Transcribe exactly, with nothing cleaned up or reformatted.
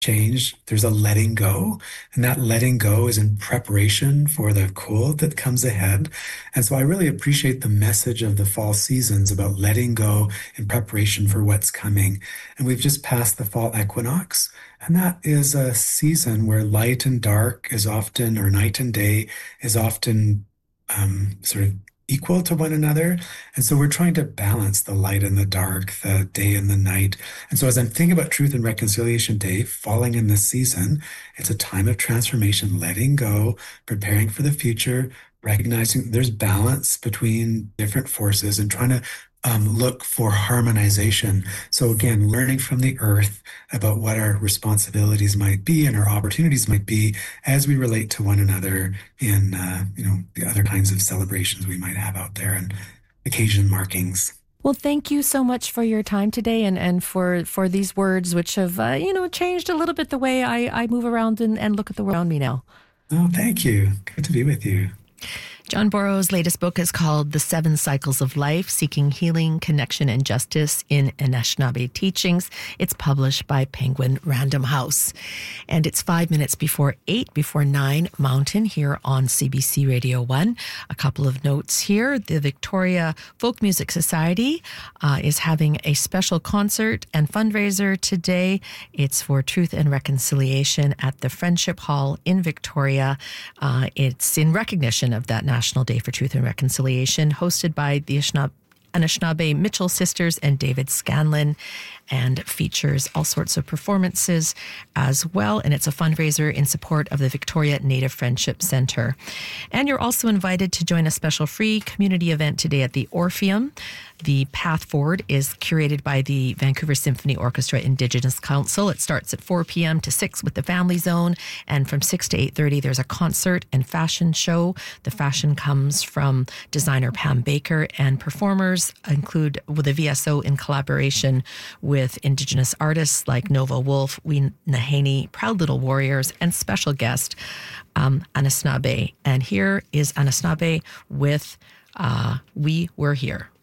change, there's a letting go. And that letting go is in preparation for the cold that comes ahead. And so I really appreciate the message of the fall seasons about letting go in preparation for what's coming. And we've just passed the fall equinox. And that is a season where light and dark is often, or night and day is often um, sort of equal to one another. And so we're trying to balance the light and the dark, the day and the night. And so as I'm thinking about Truth and Reconciliation Day falling in this season, it's a time of transformation, letting go, preparing for the future, recognizing there's balance between different forces and trying to um, look for harmonization. So again, learning from the earth about what our responsibilities might be and our opportunities might be as we relate to one another in, uh, you know, the other kinds of celebrations we might have out there and occasion markings. Well, thank you so much for your time today and, and for, for these words, which have, uh, you know, changed a little bit the way I, I move around and, and look at the world around me now. Oh, thank you. Good to be with you. John Borrow's latest book is called The Seven Cycles of Life, Seeking Healing, Connection, and Justice in Anishinaabe Teachings. It's published by Penguin Random House. And it's five minutes before eight, before nine Mountain here on C B C Radio one. A couple of notes here. The Victoria Folk Music Society uh, is having a special concert and fundraiser today. It's for Truth and Reconciliation at the Friendship Hall in Victoria. Uh, it's in recognition of that National Day for Truth and Reconciliation, hosted by the Anishinaabe Mitchell Sisters and David Scanlon, and features all sorts of performances as well. And it's a fundraiser in support of the Victoria Native Friendship Centre. And you're also invited to join a special free community event today at the Orpheum. The Path Forward is curated by the Vancouver Symphony Orchestra Indigenous Council. It starts at four p.m. to six with the Family Zone, and from six to eight thirty there's a concert and fashion show. The fashion comes from designer Pam Baker, and performers include with the V S O in collaboration with Indigenous artists like Nova Wolf, Wee Nahaney, Proud Little Warriors, and special guest um, Anishinaabe. And here is Anishinaabe with uh, We Were Here.